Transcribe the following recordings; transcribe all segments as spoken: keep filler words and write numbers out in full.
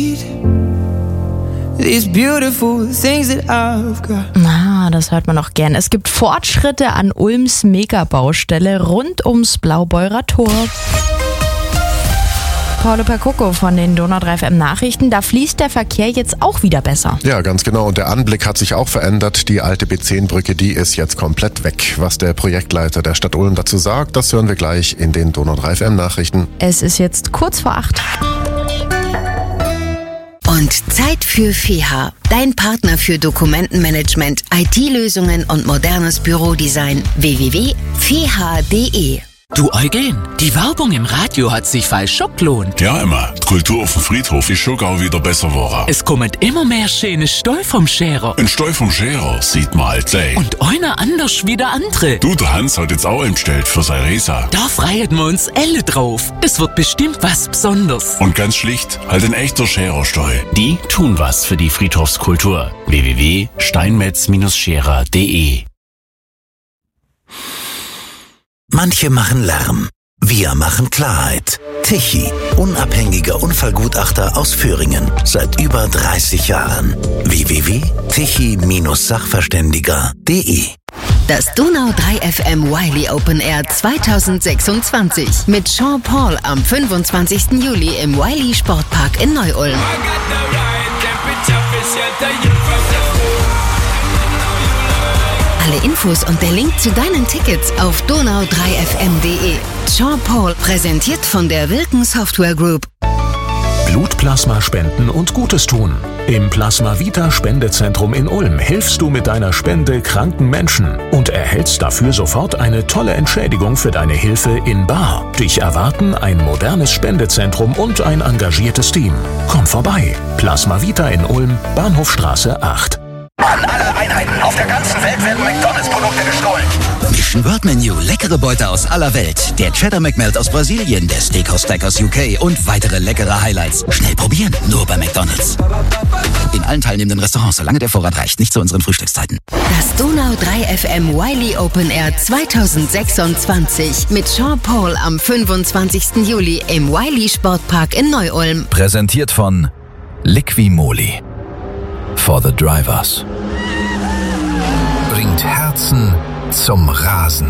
These beautiful things that I've got. Na, das hört man auch gern. Es gibt Fortschritte an Ulms Megabaustelle rund ums Blaubeurer Tor. Paulo Percoco von den Donau drei F M Nachrichten. Da fließt der Verkehr jetzt auch wieder besser. Ja, ganz genau. Und der Anblick hat sich auch verändert. Die alte B zehn Brücke, die ist jetzt komplett weg. Was der Projektleiter der Stadt Ulm dazu sagt, das hören wir gleich in den Donau drei F M Nachrichten. Es ist jetzt kurz vor acht. Und Zeit für F E H A, dein Partner für Dokumentenmanagement, I T-Lösungen und modernes Bürodesign. w w w punkt f e h a punkt d e. Du Eugen, die Werbung im Radio hat sich falsch schon gelohnt. Ja, immer. Die Kultur auf dem Friedhof ist schon auch wieder besser geworden. Es kommen immer mehr schöne Stall vom Scherer. Ein Stall vom Scherer sieht man halt gleich. Und einer anders wie der andere. Du, der Hans hat jetzt auch umgestellt für seine Resa. Da freuen wir uns alle drauf. Das wird bestimmt was Besonderes. Und ganz schlicht, halt ein echter Schererstall. Die tun was für die Friedhofskultur. w w w punkt steinmetz Scherer punkt d e. Manche machen Lärm, wir machen Klarheit. Tichy, unabhängiger Unfallgutachter aus Föhringen, seit über dreißig Jahren. w w w punkt tichy Sachverständiger punkt d e. Das Donau drei F M Wiley Open Air zwanzig sechsundzwanzig mit Sean Paul am fünfundzwanzigsten Juli im Wiley Sportpark in Neu-Ulm. Alle Infos und der Link zu deinen Tickets auf donau drei f m punkt d e. Sean Paul, präsentiert von der Wilken Software Group. Blutplasma spenden und Gutes tun. Im Plasma Vita Spendezentrum in Ulm hilfst du mit deiner Spende kranken Menschen und erhältst dafür sofort eine tolle Entschädigung für deine Hilfe in bar. Dich erwarten ein modernes Spendezentrum und ein engagiertes Team. Komm vorbei. Plasma Vita in Ulm, Bahnhofstraße acht. An alle Einheiten auf der ganzen Welt werden McDonalds-Produkte gestohlen. Mission World Menu, leckere Beute aus aller Welt. Der Cheddar McMelt aus Brasilien, der Steakhouse Stack aus U K und weitere leckere Highlights. Schnell probieren, nur bei McDonalds. In allen teilnehmenden Restaurants, solange der Vorrat reicht, nicht zu unseren Frühstückszeiten. Das Donau drei F M Wiley Open Air zwanzig sechsundzwanzig mit Sean Paul am fünfundzwanzigsten Juli im Wiley Sportpark in Neu-Ulm. Präsentiert von Liqui-Moly. For the Drivers. Bringt Herzen zum Rasen.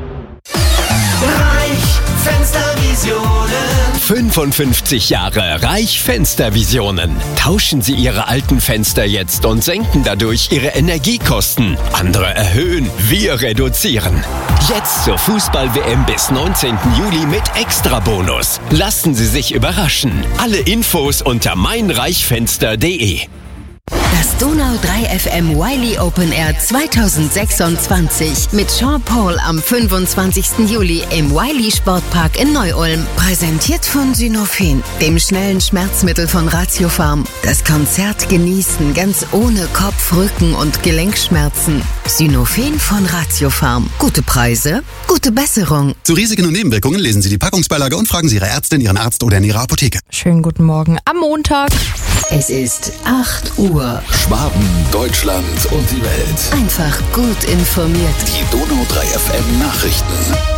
Reich Fenstervisionen. fünfundfünfzig Jahre Reich Fenstervisionen. Tauschen Sie Ihre alten Fenster jetzt und senken dadurch Ihre Energiekosten. Andere erhöhen, wir reduzieren. Jetzt zur Fußball-W M bis neunzehnten Juli mit Extrabonus. Lassen Sie sich überraschen. Alle Infos unter meinreichfenster punkt d e. Das Donau drei F M Wiley Open Air zwanzig sechsundzwanzig mit Sean Paul am fünfundzwanzigsten Juli im Wiley Sportpark in Neu-Ulm. Präsentiert von Synophen, dem schnellen Schmerzmittel von Ratiopharm. Das Konzert genießen ganz ohne Kopf-, Rücken- und Gelenkschmerzen. Synophen von Ratiopharm. Gute Preise, gute Besserung. Zu Risiken und Nebenwirkungen lesen Sie die Packungsbeilage und fragen Sie Ihre Ärztin, Ihren Arzt oder in Ihrer Apotheke. Schönen guten Morgen am Montag. Es ist acht Uhr. Schwaben, Deutschland und die Welt. Einfach gut informiert. Die Donau drei F M Nachrichten.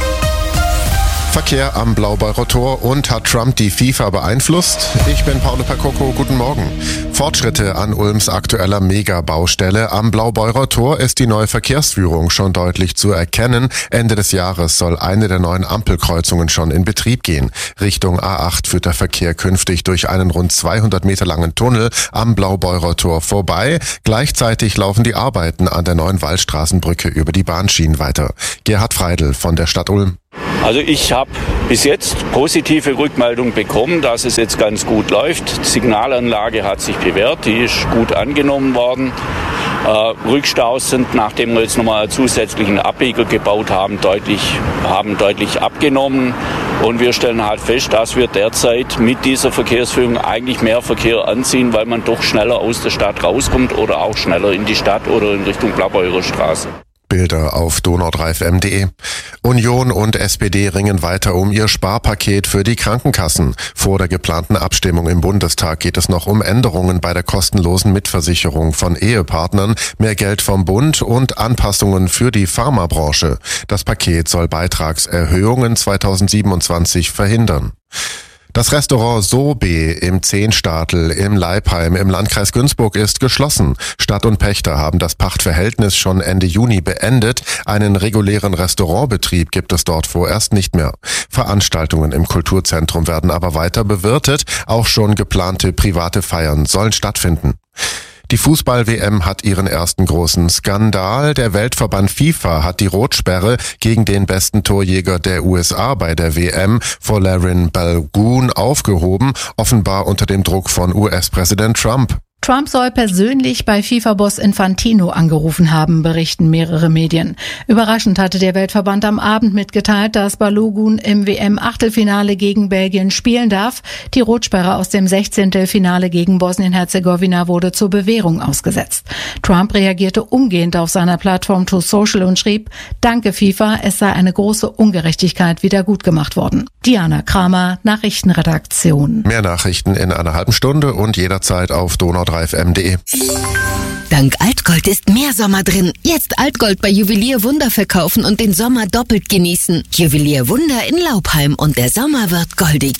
Verkehr am Blaubeurer Tor und hat Trump die FIFA beeinflusst? Ich bin Paulo Percoco, guten Morgen. Fortschritte an Ulms aktueller Megabaustelle. Am Blaubeurer Tor ist die neue Verkehrsführung schon deutlich zu erkennen. Ende des Jahres soll eine der neuen Ampelkreuzungen schon in Betrieb gehen. Richtung A acht führt der Verkehr künftig durch einen rund zweihundert Meter langen Tunnel am Blaubeurer Tor vorbei. Gleichzeitig laufen die Arbeiten an der neuen Waldstraßenbrücke über die Bahnschienen weiter. Gerhard Freidl von der Stadt Ulm. Also ich habe bis jetzt positive Rückmeldung bekommen, dass es jetzt ganz gut läuft. Die Signalanlage hat sich bewährt, die ist gut angenommen worden. Äh, Rückstaus sind, nachdem wir jetzt nochmal einen zusätzlichen Abbieger gebaut haben, deutlich, haben deutlich abgenommen. Und wir stellen halt fest, dass wir derzeit mit dieser Verkehrsführung eigentlich mehr Verkehr anziehen, weil man doch schneller aus der Stadt rauskommt oder auch schneller in die Stadt oder in Richtung Blaubeurer Straße. Bilder auf donau drei f m punkt d e. Union und S P D ringen weiter um ihr Sparpaket für die Krankenkassen. Vor der geplanten Abstimmung im Bundestag geht es noch um Änderungen bei der kostenlosen Mitversicherung von Ehepartnern, mehr Geld vom Bund und Anpassungen für die Pharmabranche. Das Paket soll Beitragserhöhungen zweitausendsiebenundzwanzig verhindern. Das Restaurant Sobe im Zehnstadel im Leipheim im Landkreis Günzburg ist geschlossen. Stadt und Pächter haben das Pachtverhältnis schon Ende Juni beendet. Einen regulären Restaurantbetrieb gibt es dort vorerst nicht mehr. Veranstaltungen im Kulturzentrum werden aber weiter bewirtet. Auch schon geplante private Feiern sollen stattfinden. Die Fußball-W M hat ihren ersten großen Skandal. Der Weltverband FIFA hat die Rotsperre gegen den besten Torjäger der U S A bei der W M, Folarin Balogun, aufgehoben, offenbar unter dem Druck von U S-Präsident Trump. Trump soll persönlich bei FIFA-Boss Infantino angerufen haben, berichten mehrere Medien. Überraschend hatte der Weltverband am Abend mitgeteilt, dass Balogun im W M-Achtelfinale gegen Belgien spielen darf. Die Rotsperre aus dem Sechzehntelfinale gegen Bosnien-Herzegowina wurde zur Bewährung ausgesetzt. Trump reagierte umgehend auf seiner Plattform Truth Social und schrieb: Danke FIFA, es sei eine große Ungerechtigkeit wieder gut gemacht worden. Diana Kramer, Nachrichtenredaktion. Mehr Nachrichten in einer halben Stunde und jederzeit auf donau drei F M punkt de. Dank Altgold ist mehr Sommer drin. Jetzt Altgold bei Juwelier Wunder verkaufen und den Sommer doppelt genießen. Juwelier Wunder in Laubheim und der Sommer wird goldig.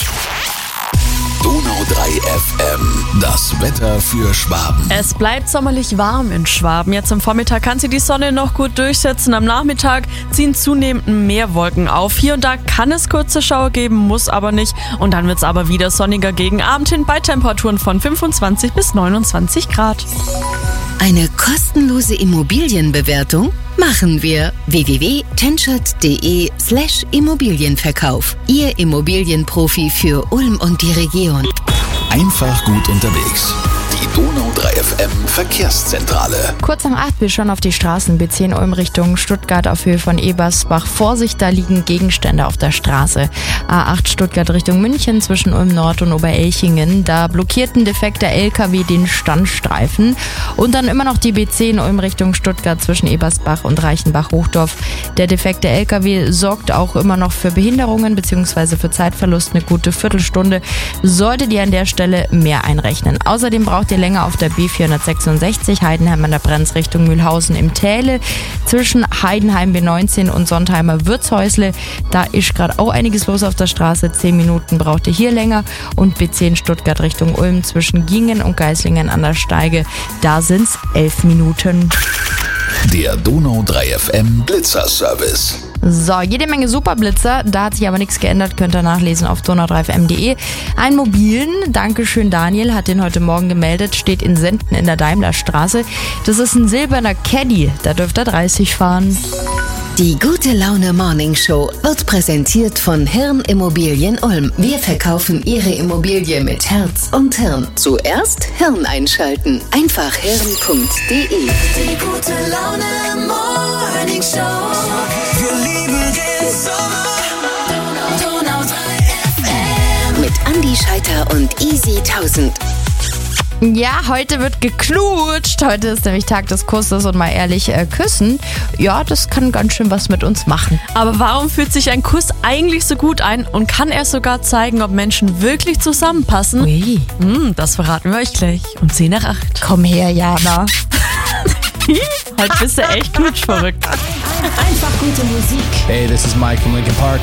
Donau drei F M, das Wetter für Schwaben. Es bleibt sommerlich warm in Schwaben. Jetzt am Vormittag kann sich die Sonne noch gut durchsetzen. Am Nachmittag ziehen zunehmend mehr Wolken auf. Hier und da kann es kurze Schauer geben, muss aber nicht. Und dann wird es aber wieder sonniger gegen Abend hin bei Temperaturen von fünfundzwanzig bis neunundzwanzig Grad. Eine kostenlose Immobilienbewertung machen wir. w w w punkt tenschert punkt de slash Immobilienverkauf. Ihr Immobilienprofi für Ulm und die Region. Einfach gut unterwegs. Die Donau drei F M Verkehrszentrale. Kurz nach acht wir schon auf die Straßen B zehn Ulm Richtung Stuttgart auf Höhe von Ebersbach. Vorsicht, da liegen Gegenstände auf der Straße. A acht Stuttgart Richtung München zwischen Ulm Nord und Oberelchingen. Da blockierten defekter L K W den Standstreifen. Und dann immer noch die B zehn Ulm Richtung Stuttgart zwischen Ebersbach und Reichenbach-Hochdorf. Der defekte L K W sorgt auch immer noch für Behinderungen bzw. für Zeitverlust. Eine gute Viertelstunde solltet ihr an der Stelle mehr einrechnen. Außerdem braucht ihr länger auf der B vierhundertsechsundsechzig Heidenheim an der Brenz Richtung Mühlhausen im Täle. Zwischen Heidenheim B neunzehn und Sontheimer Wirtshäusle. Da ist gerade auch einiges los auf der Straße. Zehn Minuten braucht ihr hier länger. Und B zehn Stuttgart Richtung Ulm zwischen Gingen und Geislingen an der Steige. Da sind's elf Minuten. Der Donau drei F M Blitzerservice. So, jede Menge Superblitzer, da hat sich aber nichts geändert, könnt ihr nachlesen auf donau drei F M punkt de. Einen mobilen, Dankeschön Daniel, hat den heute Morgen gemeldet, steht in Senden in der Daimlerstraße. Das ist ein silberner Caddy, da dürft ihr dreißig fahren. Die Gute Laune Morning Show wird präsentiert von Hirn Immobilien Ulm. Wir verkaufen Ihre Immobilie mit Herz und Hirn. Zuerst Hirn einschalten. Einfach hirn punkt de. Die Gute Laune Morning Show. Wir lieben den Sommer. Donau drei F M. Mit Andi Scheiter und Easy tausend. Ja, heute wird geknutscht. Heute ist nämlich Tag des Kusses und mal ehrlich, äh, küssen, ja, das kann ganz schön was mit uns machen. Aber warum fühlt sich ein Kuss eigentlich so gut ein und kann er sogar zeigen, ob Menschen wirklich zusammenpassen? Ui. Hm, das verraten wir euch gleich um zehn nach acht. Komm her, Jana. Heute bist du echt knutschverrückt. Einfach gute Musik. Hey, this is Mike from Linkin Park.